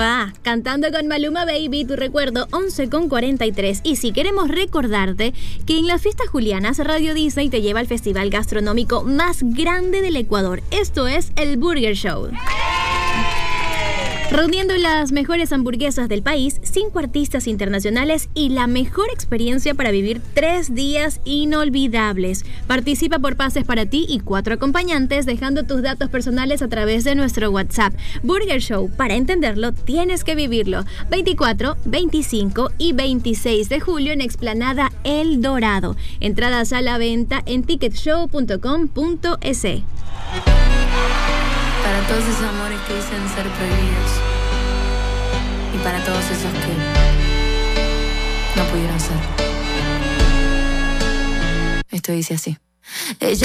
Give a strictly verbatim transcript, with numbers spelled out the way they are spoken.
Ah, cantando con Maluma Baby, tu recuerdo, once con cuarenta y tres. Y si queremos recordarte que en las fiestas julianas, Radio Disney te lleva al festival gastronómico más grande del Ecuador. Esto es el Burger Show. Reuniendo las mejores hamburguesas del país, cinco artistas internacionales y la mejor experiencia para vivir tres días inolvidables. Participa por pases para ti y cuatro acompañantes, dejando tus datos personales a través de nuestro WhatsApp. Burger Show, para entenderlo, tienes que vivirlo. veinticuatro, veinticinco y veintiséis de julio en Explanada El Dorado. Entradas a la venta en ticket show punto com punto es. Para todos esos amores que dicen ser prohibidos. Y para todos esos que no pudieron ser. Esto dice así. Ella